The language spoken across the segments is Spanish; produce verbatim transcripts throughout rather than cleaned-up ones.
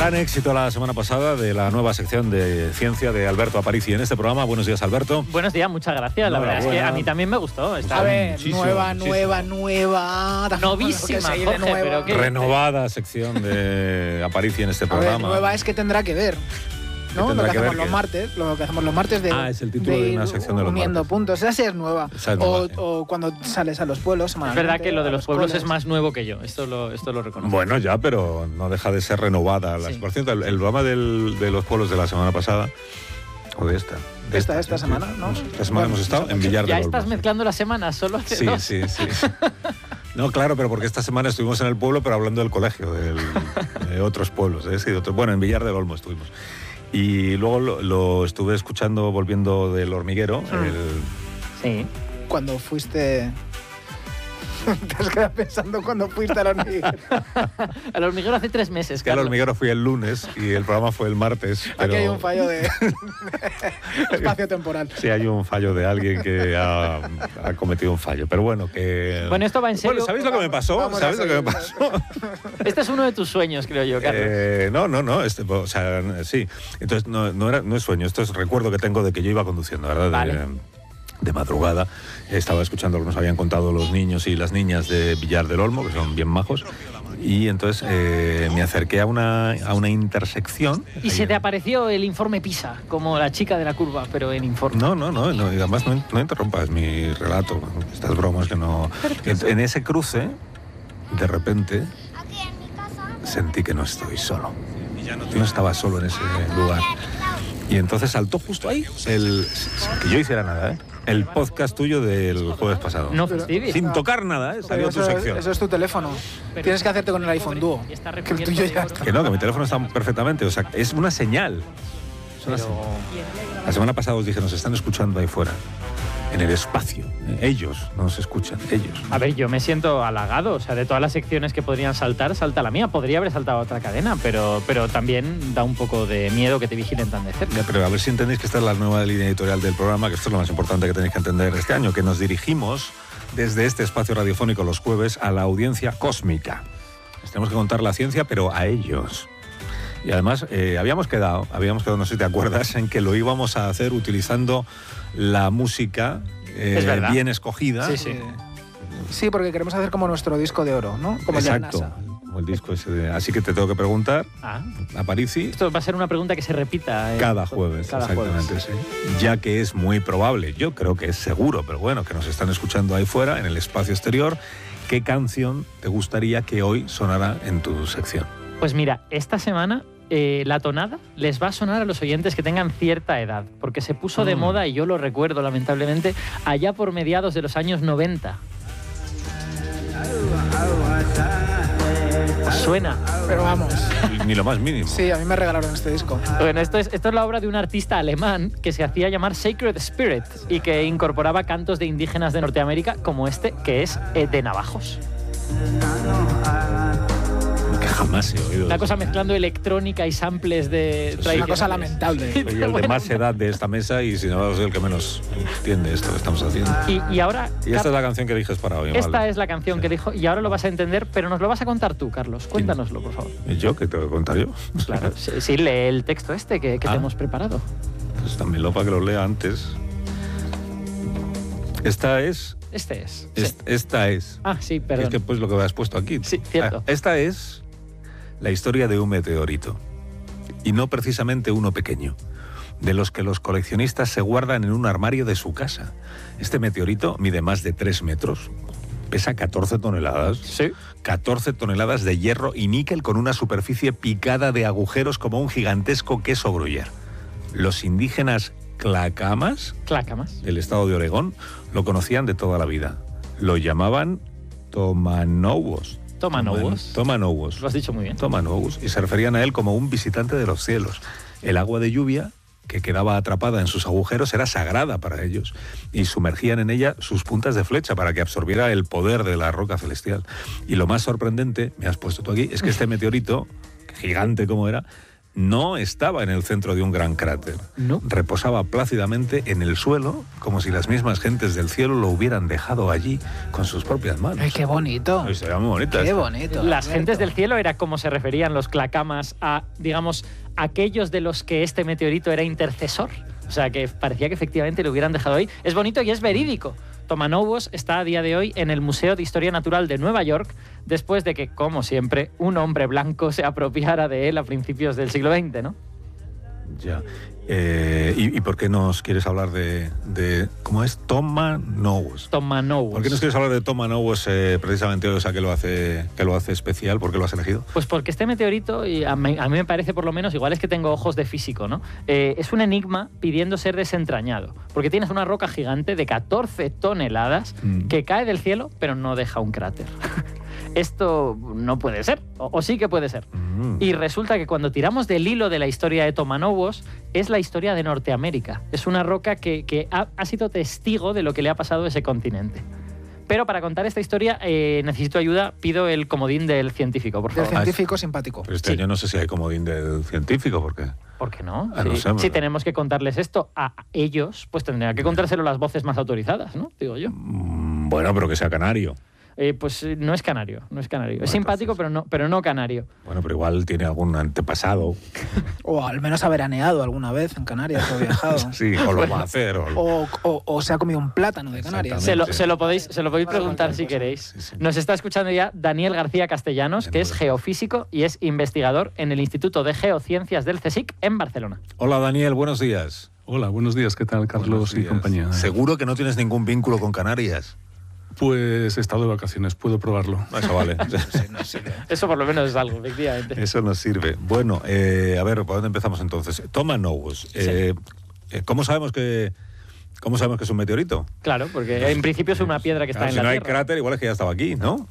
Gran éxito la semana pasada de la nueva sección de ciencia de Alberto Aparici en este programa. Buenos días, Alberto. Buenos días, muchas gracias. La verdad es que a mí también me gustó. Está a ver, muchísimo, nueva, muchísimo. nueva, nueva. Novísima, Jorge, Jorge, nueva. pero qué... Renovada sección de Aparici en este A ver, programa. nueva es que tendrá que ver. ¿No? Lo tendrá que, que hacemos ver los que- martes, lo que hacemos los martes de, Ah, es el título de ir una sección de los uniendo martes. puntos. Esa sí es nueva. Esa es o, nueva, sí. o cuando sales a los pueblos Es semanalmente. verdad que lo de a los pueblos coles. es más nuevo que yo. Esto lo, esto lo reconozco. Bueno, ya, pero no deja de ser renovada. Las- Sí. Por cierto, el, el programa del- de los pueblos de la semana pasada, o de esta. De Esta, esta sí, semana, ¿no? Esta semana Bueno, hemos estado esta en noche. Villar Ya del estás Olmo. mezclando las semanas, solo hace Sí, dos. sí, sí. No, claro, pero porque esta semana estuvimos en el pueblo, pero hablando del colegio, del- de otros pueblos. ¿eh? Sí, de otros- bueno, en Villar del Olmo estuvimos. Y luego lo, lo estuve escuchando volviendo del hormiguero. el- Sí. Cuando fuiste... Te has quedado pensando cuando fuiste a la hormiguero. Al hormiguero hace tres meses, que al Carlos. hormiguero fui el lunes y el programa fue el martes. Pero Aquí hay un fallo de espacio temporal. Sí, hay un fallo de alguien que ha, ha cometido un fallo. Pero bueno, que... Bueno, esto va en serio. Bueno, ¿sabéis lo que me pasó? Vamos a ¿Sabéis lo que me seguir. pasó? Este es uno de tus sueños, creo yo, Carlos. Eh, no, no, no, este, o sea, sí. Entonces, no, no, era, no es sueño, esto es recuerdo que tengo de que yo iba conduciendo, ¿verdad? De, Vale. de madrugada. Estaba escuchando lo que nos habían contado los niños y las niñas de Villar del Olmo, que son bien majos. Y entonces eh, me acerqué a una, a una intersección. Y se te apareció el informe PISA, como la chica de la curva, pero en informe. No, no, no, no, y además no, no interrumpas mi relato, estas bromas que no... En, en ese cruce, de repente, sentí que no estoy solo. No estaba solo en ese lugar. Y entonces saltó justo ahí, el, sin que yo hiciera nada, ¿eh? El podcast tuyo del jueves pasado. No fastidies. Sin tocar nada, ¿eh? Salió tu Eso, sección. eso es tu teléfono. Tienes que hacerte con el iPhone Duo. Y está Que el tuyo ya recogiendo está. Que no, que mi teléfono está perfectamente, o sea, es una señal. Es una Pero- señal. La semana pasada os dije, nos están escuchando ahí fuera, en el espacio. Ellos nos escuchan, ellos. A ver, yo me siento halagado. O sea, de todas las secciones que podrían saltar, salta la mía. Podría haber saltado otra cadena, pero, pero también da un poco de miedo que te vigilen tan de cerca. Ya, pero a ver si entendéis que esta es la nueva línea editorial del programa, que esto es lo más importante que tenéis que entender este año, que nos dirigimos desde este espacio radiofónico los jueves a la audiencia cósmica. Les tenemos que contar la ciencia, pero a ellos. Y además, eh, habíamos quedado, habíamos quedado, no sé si te acuerdas, en que lo íbamos a hacer utilizando la música eh, Es verdad. bien escogida. Sí, sí. Eh, Sí, porque queremos hacer como nuestro disco de oro, ¿no? Como el de Exacto. NASA. Como el disco ese de- Así que te tengo que preguntar, Ah, a Parisi, esto va a ser una pregunta que se repita. eh, cada jueves, Cada exactamente, jueves. sí. Ya que es muy probable, yo creo que es seguro, pero bueno, que nos están escuchando ahí fuera, en el espacio exterior, ¿qué canción te gustaría que hoy sonara en tu sección? Pues mira, esta semana eh, la tonada les va a sonar a los oyentes que tengan cierta edad, porque se puso de Mm. moda, y yo lo recuerdo lamentablemente, allá por mediados de los años noventa. ¿Os suena? Pero vamos. Ni lo más mínimo. Sí, a mí me regalaron este disco. Bueno, esto es, esto es la obra de un artista alemán que se hacía llamar Sacred Spirit y que incorporaba cantos de indígenas de Norteamérica como este, que es eh, de navajos. Que jamás he oído. Una cosa mezclando electrónica y samples de Sí, sí. Una cosa tradicionales. lamentable. Soy el de más edad de esta mesa y sin embargo soy el que menos entiende esto que estamos haciendo. Y, y ahora... Y esta es la canción que eliges para hoy, Esta ¿vale? es la canción que dijo, y ahora lo vas a entender, pero nos lo vas a contar tú, Carlos. Cuéntanoslo, por favor. ¿Y yo? ¿Qué tengo que contar yo? Claro, sí, sí, lee el texto este que, que Ah. te hemos preparado. Pues también lo para que lo lea antes. Esta es... Este es. sí. es- Esta es... Ah, sí, Es perdón. que pues lo que has puesto aquí. Sí, cierto. Ah, esta es la historia de un meteorito. Y no precisamente uno pequeño, de los que los coleccionistas se guardan en un armario de su casa. Este meteorito mide más de tres metros, pesa catorce toneladas. Sí. catorce toneladas de hierro y níquel con una superficie picada de agujeros como un gigantesco queso gruyère. Los indígenas Clacamas Clacamas. del estado de Oregón lo conocían de toda la vida. Lo llamaban Tomanowos. Tomanowos. Tomanowos. Lo has dicho muy bien. Tomanowos. Y se referían a él como un visitante de los cielos. El agua de lluvia que quedaba atrapada en sus agujeros era sagrada para ellos y sumergían en ella sus puntas de flecha para que absorbiera el poder de la roca celestial. Y lo más sorprendente, me has puesto tú aquí, es que este meteorito, gigante como era, no estaba en el centro de un gran cráter. No. Reposaba plácidamente en el suelo, como si las mismas gentes del cielo lo hubieran dejado allí con sus propias manos. Ay, qué bonito. Ay, sería muy bonita Qué esta. bonito. Las Alberto. gentes del cielo era como se referían los clacamas a, digamos, aquellos de los que este meteorito era intercesor. O sea, que parecía que efectivamente lo hubieran dejado ahí. Es bonito y es verídico. Tomanowos está a día de hoy en el Museo de Historia Natural de Nueva York, después de que, como siempre, un hombre blanco se apropiara de él a principios del siglo veinte, ¿no? Ya. Eh, ¿y, ¿Y por qué nos quieres hablar de, de ¿cómo es? Tomanowos. Tomanowos. ¿Por qué nos quieres hablar de Tomanowos eh, precisamente hoy? O sea, ¿qué lo hace, qué lo hace especial? ¿Por qué lo has elegido? Pues porque este meteorito, y a mí, a mí me parece por lo menos, igual es que tengo ojos de físico, ¿no? Eh, es un enigma pidiendo ser desentrañado. Porque tienes una roca gigante de catorce toneladas Mm. que cae del cielo, pero no deja un cráter. Esto no puede ser, o, o sí que puede ser. Mm. Y resulta que cuando tiramos del hilo de la historia de Tomanowos, es la historia de Norteamérica. Es una roca que, que ha, ha sido testigo de lo que le ha pasado a ese continente. Pero para contar esta historia eh, necesito ayuda, pido el comodín del científico, por Del favor. científico simpático. Pero este Sí. año no sé si hay comodín del científico, porque... ¿Por qué no? Ah, no si, sé, pero- si tenemos que contarles esto a ellos, pues tendrían que contárselo las voces más autorizadas, ¿no? Digo yo. Mm, bueno, pero que sea canario. Eh, pues eh, no es canario, no es canario. Bueno, es simpático, entonces- pero no, pero no canario. Bueno, pero igual tiene algún antepasado. O al menos ha veraneado alguna vez en Canarias o viajado. Sí, o lo va a hacer. O... O, o- o se ha comido un plátano de Canarias. Se lo, Sí. se lo podéis, se lo podéis Para preguntar cualquier si cosa. queréis. Sí, sí. Nos está escuchando ya Daniel García Castellanos, que es geofísico y es investigador en el Instituto de Geociencias del CSIC en Barcelona. Hola, Daniel, buenos días. Hola, buenos días, ¿qué tal, Carlos Buenos y días. compañía? Seguro que no tienes ningún vínculo con Canarias. Pues he estado de vacaciones, puedo probarlo. Eso vale. Eso por lo menos es algo, efectivamente. Eso nos sirve. Bueno, eh, a ver, ¿por dónde empezamos entonces? Tomanowos. Eh, eh, ¿Cómo sabemos que cómo sabemos que es un meteorito? Claro, porque en principio es una piedra que está Claro, en si la no hay Tierra. cráter, igual es que ya estaba aquí, ¿no?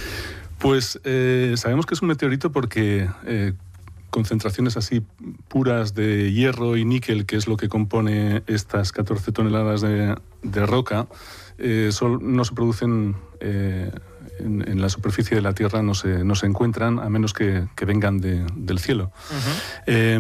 Pues eh, sabemos que es un meteorito porque eh, concentraciones así puras de hierro y níquel, que es lo que compone estas catorce toneladas de, de roca, eh, sol- no se producen eh, en, en la superficie de la Tierra, no se, no se encuentran, a menos que, que vengan de- del cielo. Ujú. Eh,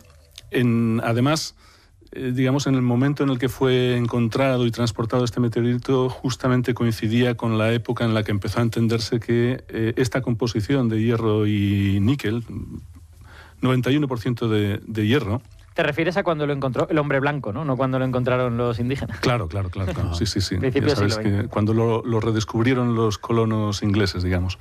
en- además, eh, digamos, en el momento en el que fue encontrado y transportado este meteorito, justamente coincidía con la época en la que empezó a entenderse que eh, esta composición de hierro y níquel, noventa y uno por ciento de, de hierro. Te refieres a cuando lo encontró el hombre blanco, ¿no? No cuando lo encontraron los indígenas. Claro, claro, claro, claro. Sí, sí, sí. Principio Ya sabes siglo veinte. que cuando lo, lo redescubrieron los colonos ingleses, digamos.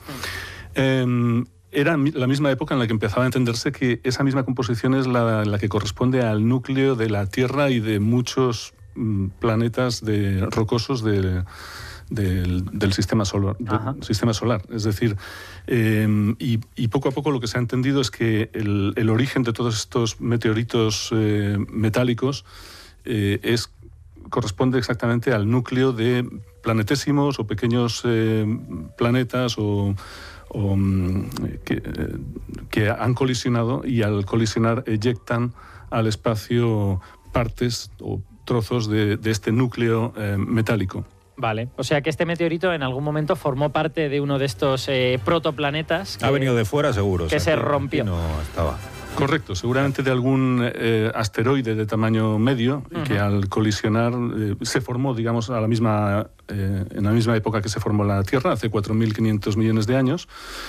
Eh, era mi- la misma época en la que empezaba a entenderse que esa misma composición es la, la que corresponde al núcleo de la Tierra y de muchos mm, planetas de, rocosos de- del, del sistema, solar, del Ajá. sistema solar. Es decir, eh, y, y poco a poco lo que se ha entendido es que el, el origen de todos estos meteoritos eh, metálicos eh, es, corresponde exactamente al núcleo de planetésimos o pequeños eh, planetas o, o, mm, que, eh, que han colisionado y al colisionar eyectan al espacio partes o trozos de, de este núcleo eh, metálico. Vale. O sea que este meteorito en algún momento formó parte de uno de estos eh, protoplanetas. Ha que- venido de fuera, seguro. que se aquí- rompió. aquí no estaba. Correcto, seguramente de algún eh, asteroide de tamaño medio Ujú. que al colisionar eh, se formó, digamos, a la misma, eh, en la misma época que se formó la Tierra, hace cuatro mil quinientos millones de años,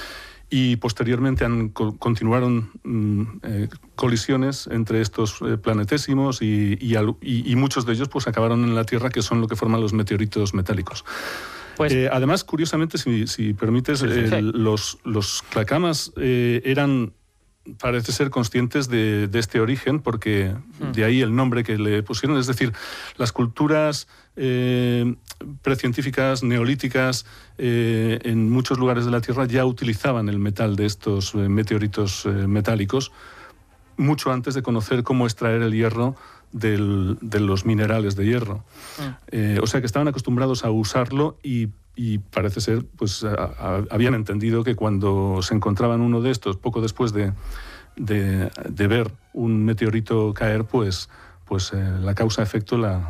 y posteriormente han, co- continuaron mm, eh, colisiones entre estos eh, planetésimos y, y, al- y- y muchos de ellos pues acabaron en la Tierra, que son lo que forman los meteoritos metálicos. Pues Eh, además, curiosamente, si, si permites, Sí, sí, el- sí. los, los clacamas eh, eran, parece ser, conscientes de, de este origen, porque Hmm. de ahí el nombre que le pusieron. Es decir, las culturas eh, precientíficas, neolíticas, eh, en muchos lugares de la Tierra ya utilizaban el metal de estos eh, meteoritos eh, metálicos, mucho antes de conocer cómo extraer el hierro del- de los minerales de hierro. Mm. Eh, o sea que estaban acostumbrados a usarlo y, y parece ser, pues a- a- habían entendido que cuando se encontraban uno de estos, poco después de, de- de ver un meteorito caer, pues, pues eh, la causa-efecto la,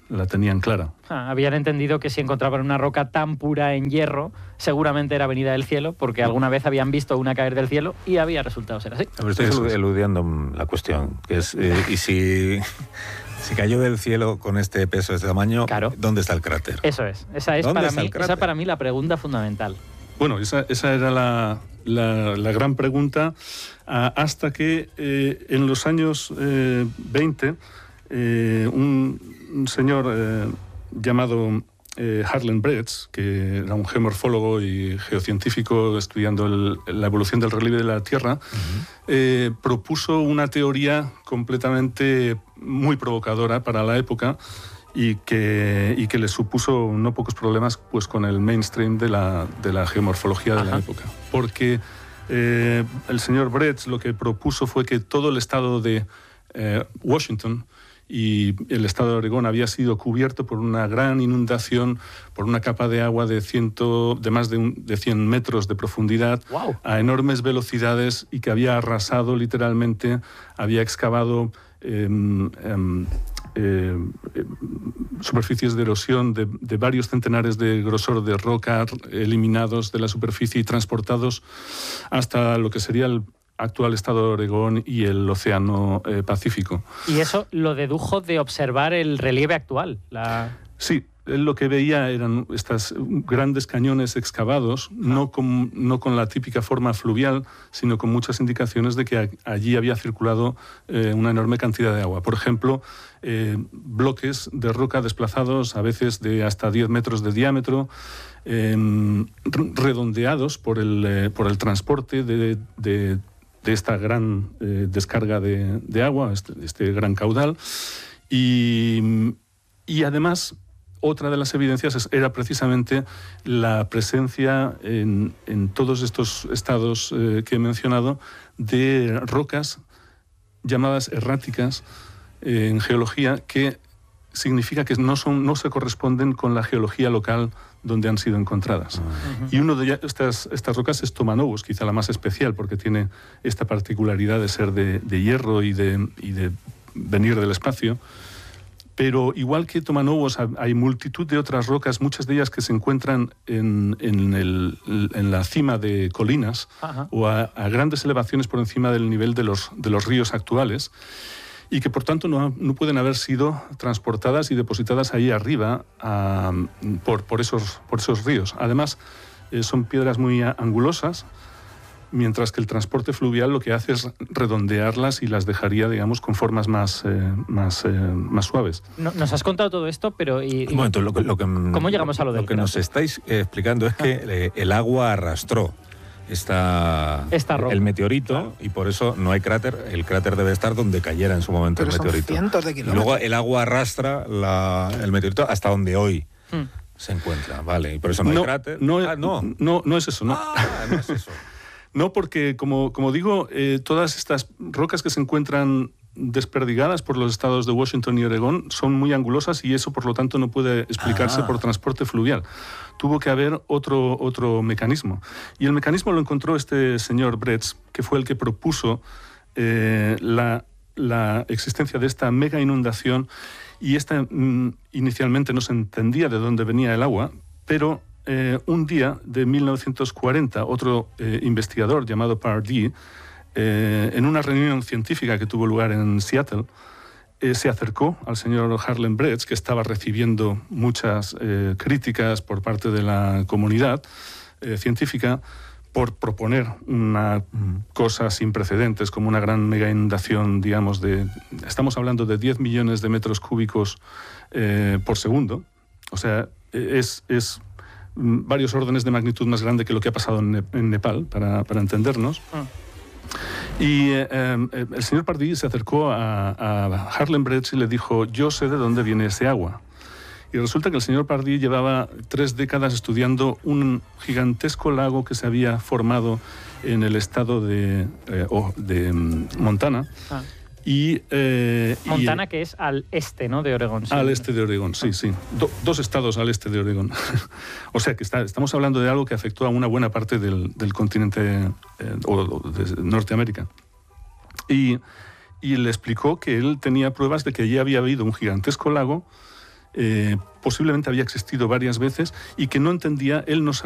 la tenían clara. Ah, habían entendido que si encontraban una roca tan pura en hierro, seguramente era venida del cielo, porque alguna vez habían visto una caer del cielo y había resultado ser así. Pero estoy Eso es. eludiendo la cuestión, que es, eh, y si, si cayó del cielo con este peso, este tamaño, Claro. ¿dónde está el cráter? Eso es. Esa es ¿Dónde para está mí, el cráter? esa para mí la pregunta fundamental. Bueno, esa, esa era la, la, la gran pregunta, ah, hasta que eh, en los años eh, veinte eh, un, un señor eh, llamado eh, Harlan Bretz, que era un geomorfólogo y geocientífico estudiando el, la evolución del relieve de la Tierra, uh-huh. eh, propuso una teoría completamente muy provocadora para la época, y que, y que le supuso no pocos problemas pues, con el mainstream de la, de la geomorfología de Ajá. la época. Porque eh, el señor Bretz lo que propuso fue que todo el estado de eh, Washington y el estado de Oregón había sido cubierto por una gran inundación, por una capa de agua de, ciento, de más de, un, de cien metros de profundidad, wow. a enormes velocidades, y que había arrasado literalmente, había excavado Eh, eh, eh, eh, superficies de erosión de, de varios centenares de grosor de roca eliminados de la superficie y transportados hasta lo que sería el actual estado de Oregón y el océano eh, Pacífico. Y eso lo dedujo de observar el relieve actual. La... Sí. Él lo que veía eran estos grandes cañones excavados, no con, no con la típica forma fluvial, sino con muchas indicaciones de que a, allí había circulado eh, una enorme cantidad de agua. Por ejemplo, eh, bloques de roca desplazados a veces de hasta diez metros de diámetro, eh, redondeados por el, eh, por el transporte de, de, de esta gran eh, descarga de, de agua, este, este gran caudal. Y, y además, otra de las evidencias era precisamente la presencia en, en todos estos estados eh, que he mencionado de rocas llamadas erráticas eh, en geología, que significa que no, son, no se corresponden con la geología local donde han sido encontradas. Uh-huh. Y una de estas, estas rocas es Tomanovos, quizá la más especial, porque tiene esta particularidad de ser de, de hierro y de, y de venir del espacio. Pero igual que Tomanovos, hay multitud de otras rocas, muchas de ellas que se encuentran en, en, el, en la cima de colinas Ajá. o a, a grandes elevaciones por encima del nivel de los, de los ríos actuales, y que por tanto no, no pueden haber sido transportadas y depositadas ahí arriba a, por, por, esos, por esos ríos. Además, eh, son piedras muy angulosas, mientras que el transporte fluvial lo que hace es redondearlas y las dejaría, digamos, con formas más, eh, más, eh, más suaves. No, nos has contado todo esto, pero... Y, y, Un momento, lo, lo que, ¿cómo llegamos a lo del Lo que nos estáis eh, explicando es que eh, el agua arrastró esta, esta roca, el meteorito, claro. y por eso no hay cráter. El cráter debe estar donde cayera en su momento pero el meteorito. Son cientos de kilómetros. Y luego el agua arrastra la, el meteorito hasta donde hoy hmm. se encuentra, ¿vale? Y por eso no, no hay cráter. No, ah, no. no, no es eso, ¿no? Ah, no es eso. No, porque, como, como digo, eh, todas estas rocas que se encuentran desperdigadas por los estados de Washington y Oregón son muy angulosas, y eso, por lo tanto, no puede explicarse ah. por transporte fluvial. Tuvo que haber otro, otro mecanismo. Y el mecanismo lo encontró este señor Bretz, que fue el que propuso eh, la, la existencia de esta mega inundación, y esta mm, inicialmente no se entendía de dónde venía el agua, pero... Eh, un día de mil novecientos cuarenta, otro eh, investigador llamado Pardee, eh, en una reunión científica que tuvo lugar en Seattle, eh, se acercó al señor Harlan Bretz, que estaba recibiendo muchas eh, críticas por parte de la comunidad eh, científica por proponer una cosa sin precedentes, como una gran mega inundación, digamos, de... Estamos hablando de diez millones de metros cúbicos eh, por segundo. O sea, es... es varios órdenes de magnitud más grande que lo que ha pasado en, ne en Nepal, para, para entendernos. Ah. Y eh, eh, el señor Pardee se acercó a, a Harlan Bretz y le dijo: yo sé de dónde viene ese agua. Y resulta que el señor Pardee llevaba tres décadas estudiando un gigantesco lago que se había formado en el estado de, eh, oh, de um, Montana. Ah. Y, eh, Montana, y, que es al este, ¿no?, de Oregón. Sí. Al este de Oregón, sí, sí. Do, dos estados al este de Oregón. O sea que está, estamos hablando de algo que afectó a una buena parte del, del continente eh, o, o de Norteamérica. Y, y le explicó que él tenía pruebas de que allí había habido un gigantesco lago eh, posiblemente había existido varias veces y que no entendía, él no sabía